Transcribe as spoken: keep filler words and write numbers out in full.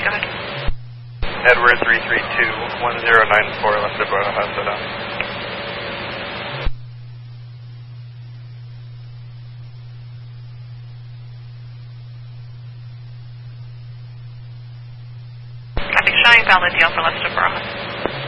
go ahead. Edward three three two, one zero nine four, left of Borough Hospital. Copy, showing valid deal for left of Borough.